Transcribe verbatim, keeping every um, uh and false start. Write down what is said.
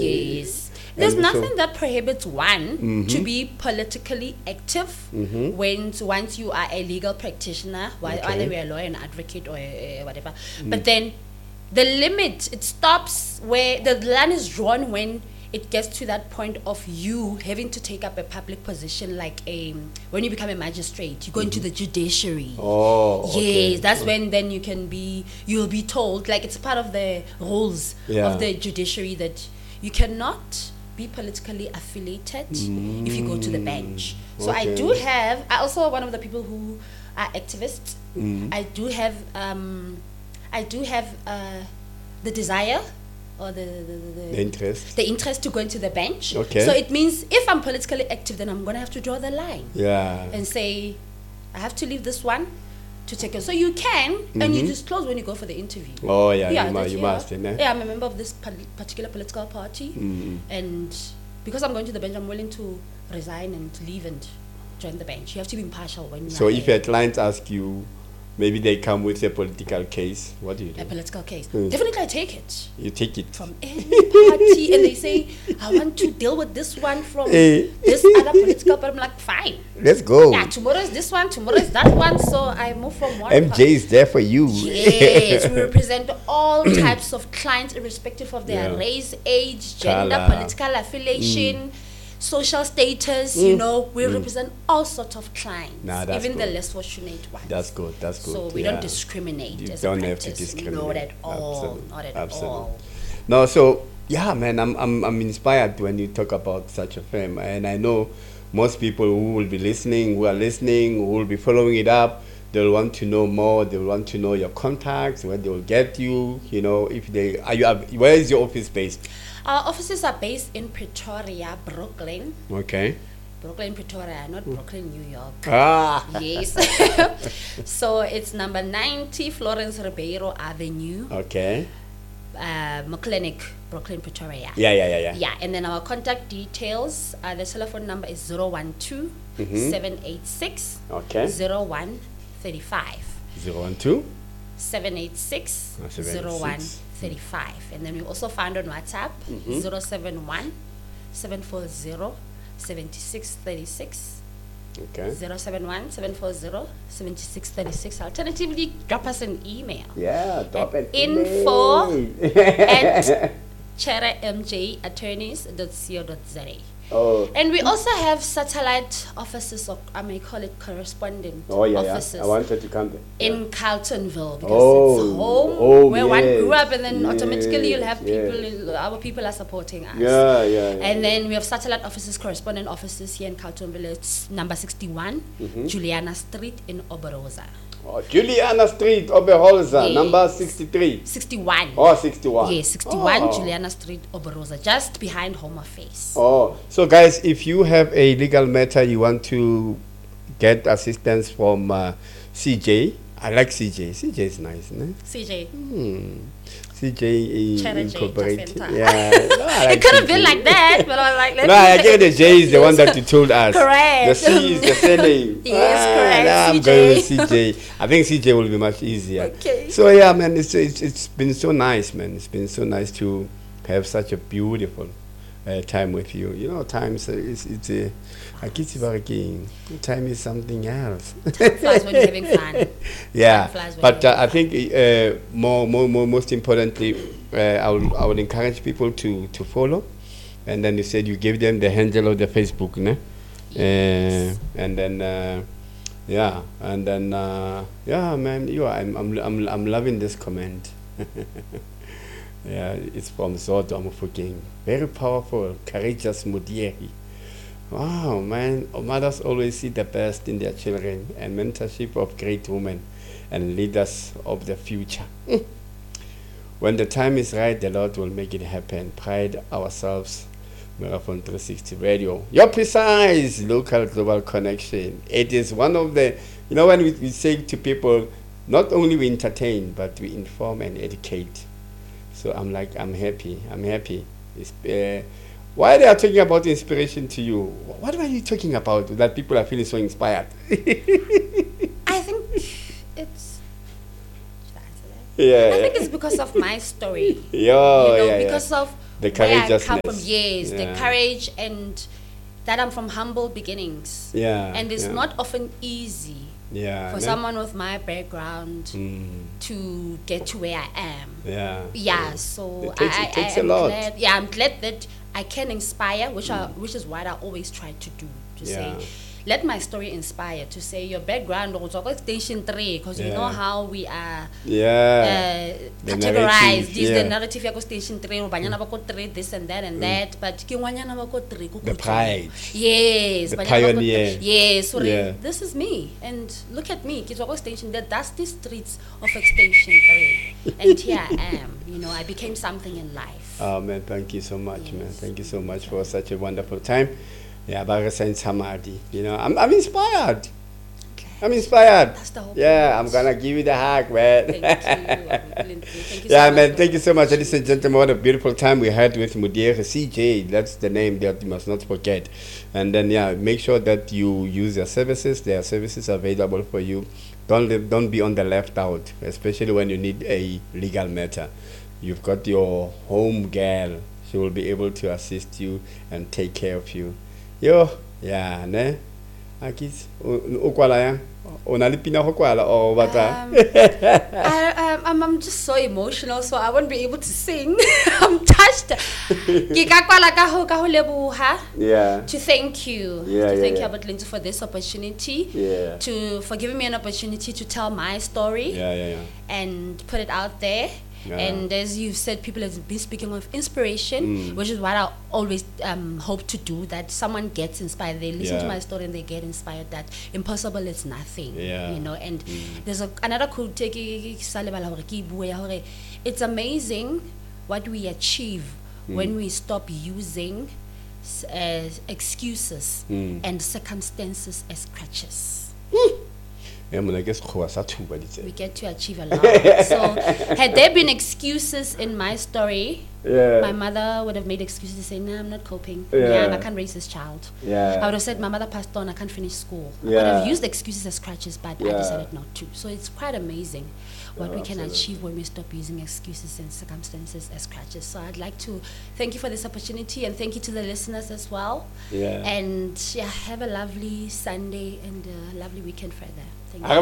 Yes. There's And nothing so- that prohibits one Mhm. to be politically active Mhm. when once you are a legal practitioner, whi- Okay. either you're a lawyer, an advocate, or a, a whatever. But then the limit, it stops where the line is drawn when it gets to that point of you having to take up a public position, like a when you become a magistrate, you go into the judiciary. Oh, okay. Yes, that's when then you can be, you'll be told, like it's part of the rules Yeah. of the judiciary that you cannot be politically affiliated if you go to the bench. So I do Okay. have, I also one of the people who are activists. Mm. I do have, um, I do have uh, the desire or the the, the, The interest. the interest to go into the bench. Okay. So it means if I'm politically active, then I'm gonna have to draw the line Yeah. and say, I have to leave this one to take it. So you can, and you Mhm. disclose when you go for the interview. Oh yeah, you, mu- that's- you yeah. must, innit? Yeah, I'm a member of this pol- particular political party, Mm. and because I'm going to the bench, I'm willing to resign and leave and join the bench. You have to be impartial when you So are if there. your clients ask you, maybe they come with a political case, what do you A do? political case, Mm. definitely I take it You take it. from any party, and they say I want to deal with this one from Eh. this other political, but I'm like, fine. Let's go. Yeah, tomorrow is this one, tomorrow is that one, so I move from one. M J is there for you. Yes, we represent all types of clients, irrespective of their Yeah. race, age, gender, Colour. political affiliation, social status. You Mm. know, we represent all sorts of clients, Nah, that's even the good. less fortunate ones. That's good. That's good. So we yeah. don't discriminate. You as don't a have to practice. discriminate. Not at all. Absolutely. Not at Absolutely. all. No, so yeah, man, I'm I'm I'm inspired when you talk about such a firm, and I know most people who will be listening, who are listening, who will be following it up, they'll want to know more. They'll want to know your contacts, where they will get you. You know, if they are you, have, where is your office based? Our offices are based in Pretoria, Brooklyn. Okay. Brooklyn, Pretoria, not Brooklyn, New York. Ah. Yes. So it's number ninety Florence Ribeiro Avenue, Okay. uh, McClinic, Brooklyn, Pretoria. Yeah, yeah, yeah, yeah. Yeah, and then our contact details, uh, the telephone number is zero one two, Mhm. seven eight six, Okay. zero one three five. Zero one two. seven eight six, Oh, seven eight zero one six. three five. And then we also found on WhatsApp, Mhm. zero seven one, seven four zero, seven six three six. Okay. zero seven one, seven four zero, seven six three six. Alternatively, drop us an email Yeah. Drop At it. info email. at chera m j attorneys dot co dot za. Oh. And we also have satellite offices, or I may call it correspondent Oh yeah, yeah. offices I wanted to come there. in Carltonville, because Oh, it's home home, where one grew yes, up, and then automatically you'll have yes, people, our people are supporting us. Yeah, yeah, yeah. And then we have satellite offices, correspondent offices here in Carltonville. It's number sixty-one, Mhm. Juliana Street in Oberosa. Oh, Juliana Street, Oberholzer, Yes. number sixty-three. sixty-one. Oh, sixty-one. Yes, sixty-one, Oh. Juliana Street, Oberosa, just behind Home Affairs. Oh, so guys, if you have a legal matter you want to get assistance from uh, C J, I like C J. C J is nice, no? C J. Hmm. C J Cheddar J, Incorporated. Jacinta. Yeah. No, I like It could have C J. been like that, but I was like, let's No, I use get the it. J is the one Yes. that you told us. Correct. The C is the surname. Yes, correct. now I'm C J. going with C J. I think C J will be much easier. Okay. So yeah, man, it's, it's it's been so nice, man. It's been so nice to have such a beautiful uh, time with you. You know, time is it's it's a I keep again. Time is something else. Time flies when you're having fun. Yeah, Time flies when but you're uh, I think uh, more, more, more, most importantly, uh, I would I would encourage people to to follow, and then you said you gave them the handle of the Facebook, ne? Yes. Uh, and then uh, yeah, and then uh, yeah, man, you are, I'm I'm I'm I'm loving this comment. Yeah, it's from Zodo Mufokeng. Very powerful, courageous Mudieri. Wow, man, mothers always see the best in their children, and mentorship of great women and leaders of the future. When the time is right, the Lord will make it happen. Pride ourselves, Marathon three sixty Radio. Your precise local global connection. It is one of the, you know, when we, we say to people, not only we entertain, but we inform and educate. So I'm like, I'm happy, I'm happy. It's, uh, why they are talking about inspiration to you? What are you talking about that people are feeling so inspired? I think it's. Should I answer that? Yeah. I think it's because of my story. Yeah, you know, yeah, because yeah. of The where I come from. courageousness. Yes, Yeah. the courage, and that I'm from humble beginnings. Yeah. And it's yeah. not often easy Yeah. for ne? someone with my background Mm, to get to where I am. yeah. Yeah, so It takes- I, it takes I, a am lot. glad. Yeah, I'm glad that I can inspire, which I, which is what I always try to do. To Yeah. say, let my story inspire. To say your background also about station three, because you Yeah. know how we are Yeah. uh, The categorized. narrative, This yeah. the narrative. Yako station three, or banyana bako three, this and that and that. But ki wanyana bako three, ko The kutlo. pride. Yes, The banyana bako pioneer. three. Yes, sorry. Yeah. This is me, and look at me. Kizwako station. The dusty streets of extension three, and here I am. You know, I became something in life. Oh man, thank you so much, man. Yes. Thank you so much for such a wonderful time. Yeah, Baga Saint Hamadi. You know, I'm I'm inspired. I'm inspired. That's the whole Yeah, I'm point. gonna give you the hug, man. Thank you. Thank you Yeah, so much man, for thank you the so much, ladies and gentlemen. What a beautiful time we had with Mudiere C J. That's the name that you must not forget. And then, yeah, make sure that you use their services. Their services are available for you. Don't live, don't be on the left out, especially when you need a legal matter. You've got your home girl. She will be able to assist you and take care of you. Yo, yeah, ne? Akis, ukwala ya? Unalipina hokwala or bata? Um, I, um, I'm, I'm just so emotional, so I won't be able to sing. I'm touched. Ke ka kwala ka ho- ka ho leboha, Yeah. to thank you. Yeah, to yeah, thank yeah. you, Albert Lindsay, for this opportunity. Yeah. To for giving me an opportunity to tell my story Yeah, yeah, yeah. and put it out there. Yeah. And as you've said, people have been speaking of inspiration, Mm. which is what I always um, hope to do, that someone gets inspired. They listen to Yeah. my story and they get inspired that impossible is nothing. Yeah. You know, and Mm. there's a, another quote, ke- ke- ke sa lebala hore ke e bue ya hore, it's amazing what we achieve when we stop using s- uh, excuses Mm. and circumstances as crutches. Yeah, mona ke sekgowa sa thuba ditse. We get to achieve a lot. So, had there been excuses in my story, Yeah. my mother would have made excuses to say, "No, I'm not coping. Yeah. Yeah, I can't raise this child." Yeah. I would have said, "My mother passed on. I can't finish school." I would Yeah. have used excuses as crutches, but I Yeah. decided not to. So it's quite amazing what Oh, we can absolutely. achieve when we stop using excuses and circumstances as crutches. So I'd like to thank you for this opportunity, and thank you to the listeners as well. Yeah. And yeah, have a lovely Sunday and a lovely weekend further. Thank you. Araba